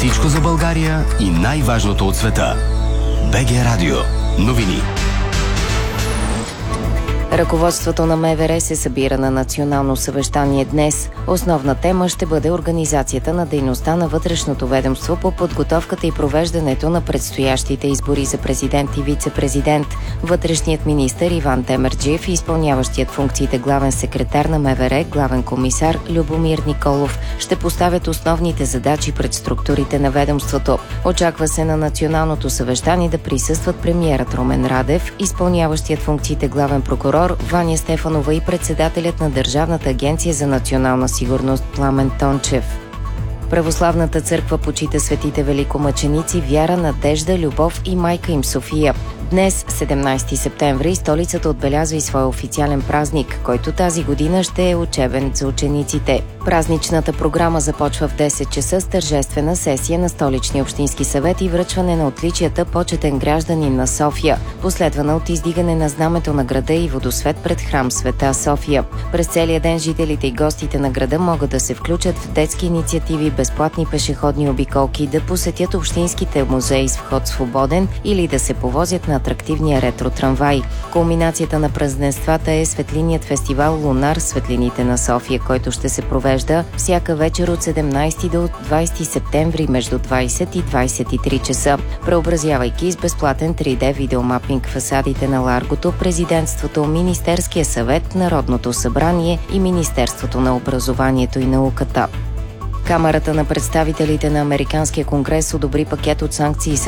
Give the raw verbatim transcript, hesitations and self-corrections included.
Всичко за България и най-важното от света. БГ Радио. Новини. Ръководството на МВР се събира на национално съвещание днес. Основна тема ще бъде организацията на дейността на вътрешното ведомство по подготовката и провеждането на предстоящите избори за президент и вице-президент. Вътрешният министър Иван Демерджиев и изпълняващият функциите главен секретар на МВР, главен комисар Любомир Николов ще поставят основните задачи пред структурите на ведомството. Очаква се на националното съвещание да присъстват премиерът Румен Радев, изпълняващият функциите главен прокурор Ваня Стефанова и председателят на Държавната агенция за национална сигурност Пламен Тончев. Православната църква почита светите великомъченици Вяра, Надежда, Любов и майка им София. Днес, седемнайсети септември, столицата отбелязва и своя официален празник, който тази година ще е учебен за учениците. Празничната програма започва в десет часа с тържествена сесия на Столичния общински съвет и връчване на отличията почетен гражданин на София, последвана от издигане на знамето на града и водосвет пред храм Света София. През целия ден жителите и гостите на града могат да се включат в детски инициативи, безплатни пешеходни обиколки, да посетят общинските музеи с вход свободен или да се повозят на атрактивния ретро-трамвай. Кулминацията на празненствата е светлинният фестивал Лунар Светлините на София, който ще се провежда всяка вечер от седемнайсети до двайсети септември между двайсет и двайсет и три часа, преобразявайки с безплатен три Д видеомапинг фасадите на Ларгото, Президентството, Министерския съвет, Народното събрание и Министерството на образованието и науката. Камарата на представителите на Американския конгрес одобри пакет от санкции